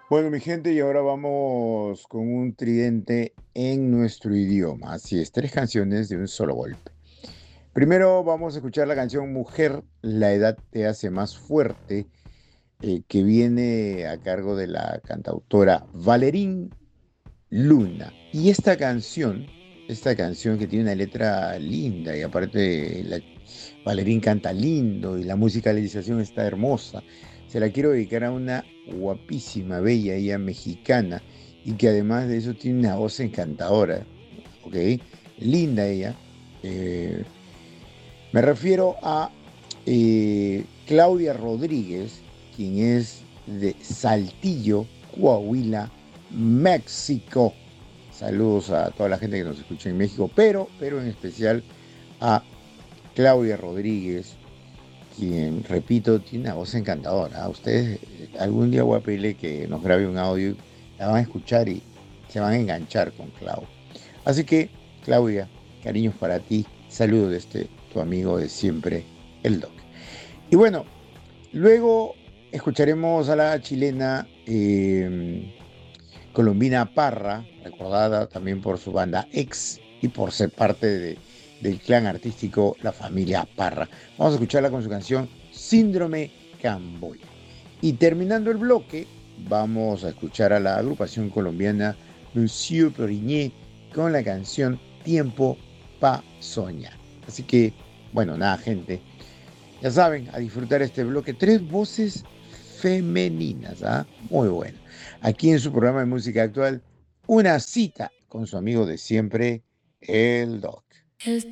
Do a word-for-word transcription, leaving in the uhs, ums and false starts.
Bueno, mi gente, y ahora vamos con un tridente en nuestro idioma. Así es, tres canciones de un solo golpe. Primero vamos a escuchar la canción Mujer, la edad te hace más fuerte, eh, que viene a cargo de la cantautora Valerín Luna. Y esta canción, esta canción que tiene una letra linda y aparte la, Valerín canta lindo y la musicalización está hermosa. Se la quiero dedicar a una guapísima, bella ella mexicana y que además de eso tiene una voz encantadora, ¿ok? Linda ella. Eh, Me refiero a eh, Claudia Rodríguez, quien es de Saltillo, Coahuila, México. Saludos a toda la gente que nos escucha en México, pero, pero en especial a Claudia Rodríguez, quien, repito, tiene una voz encantadora. A ustedes eh, algún día voy a pedirle que nos grabe un audio, la van a escuchar y se van a enganchar con Clau. Así que, Claudia, cariños para ti, saludos de este tu amigo de siempre, el Doc. Y bueno, luego escucharemos a la chilena eh, Colombina Parra, recordada también por su banda Ex y por ser parte de- del clan artístico La Familia Parra. Vamos a escucharla con su canción Síndrome Camboya. Y terminando el bloque, vamos a escuchar a la agrupación colombiana Monsieur Perigné con la canción Tiempo pa' Soñar. Así que, bueno, nada, gente. Ya saben, a disfrutar este bloque. Tres voces femeninas, ¿ah? Muy bueno. Aquí en su programa de música actual, una cita con su amigo de siempre, el Doc.